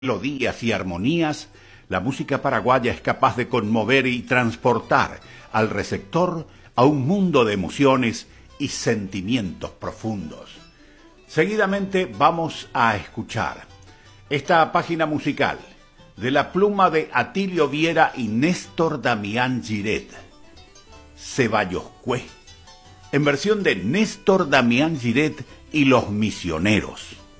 melodías y armonías, la música paraguaya es capaz de conmover y transportar al receptor a un mundo de emociones y sentimientos profundos. Seguidamente vamos a escuchar esta página musical de la pluma de Atilio Viera y Néstor Damián Giret, Ceballos Cue, en versión de Néstor Damián Giret y los Misioneros.